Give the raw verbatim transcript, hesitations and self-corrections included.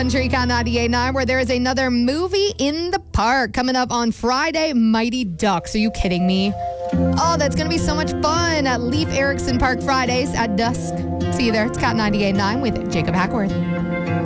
Country Count ninety-eight point nine, where there is another movie in the park coming up on Friday, Mighty Ducks. Are you kidding me? Oh, that's going to be so much fun at Leif Erikson Park Fridays at dusk. See you there. It's Count ninety-eight point nine with Jacob Hackworth.